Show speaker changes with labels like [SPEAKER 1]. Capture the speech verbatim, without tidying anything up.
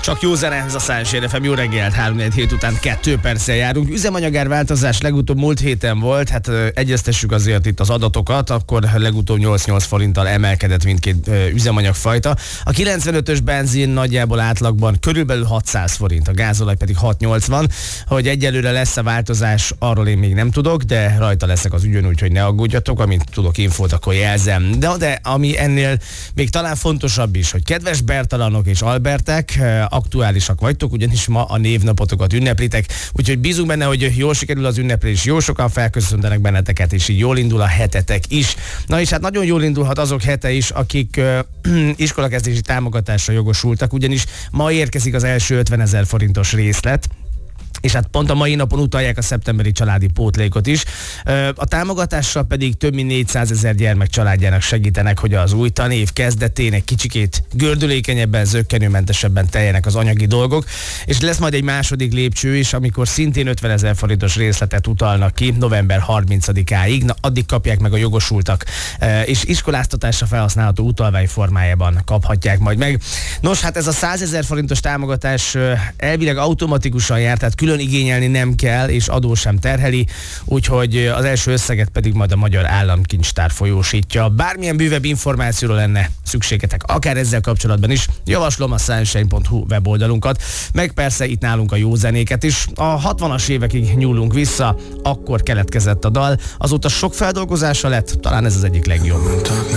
[SPEAKER 1] Csak jó zene, ez a Sunshine ef em, jó reggelt, három négy hét után kettő perccel járunk. Üzemanyagárváltozás legutóbb múlt héten volt, hát egyeztessük azért itt az adatokat, akkor legutóbb nyolc-nyolc forinttal emelkedett mindkét üzemanyagfajta. A kilencvenötös benzin nagyjából átlagban körülbelül hatszáz forint, a gázolaj pedig hat nyolcvan. Hogy egyelőre lesz a változás, arról én még nem tudok, de rajta leszek az ügyön, úgyhogy ne aggódjatok, amint tudok infót, akkor jelzem. De, de ami ennél még talán fontosabb is, hogy kedves Bertalanok és Albertek, aktuálisak vagytok, ugyanis ma a névnapotokat ünneplitek, úgyhogy bízunk benne, hogy jól sikerül az ünneplés, jó sokan felköszöntenek benneteket, és így jól indul a hetetek is. Na és hát nagyon jól indulhat azok hete is, akik uh, iskolakezdési támogatásra jogosultak, ugyanis ma érkezik az első ötvenezer forintos részlet, és hát pont a mai napon utalják a szeptemberi családi pótlékot is. A támogatással pedig több mint négyszázezer gyermek családjának segítenek, hogy az új tanév kezdetén egy kicsikét gördülékenyebben, zökkenőmentesebben teljenek az anyagi dolgok, és lesz majd egy második lépcső is, amikor szintén ötvenezer forintos részletet utalnak ki november harmincadikáig, na addig kapják meg a jogosultak, és iskoláztatásra felhasználható utalvány formájában kaphatják majd meg. Nos, hát ez a százezer forintos támogatás elvileg automatikusan jár, tehát külön igényelni nem kell, és adó sem terheli, úgyhogy az első összeget pedig majd a Magyar Államkincstár folyósítja. Bármilyen bővebb információra lenne szükségetek, akár ezzel kapcsolatban is, javaslom a sunshine pont hu weboldalunkat, meg persze itt nálunk a jó zenéket is. A hatvanas évekig nyúlunk vissza, akkor keletkezett a dal, azóta sok feldolgozása lett, talán ez az egyik legjobb.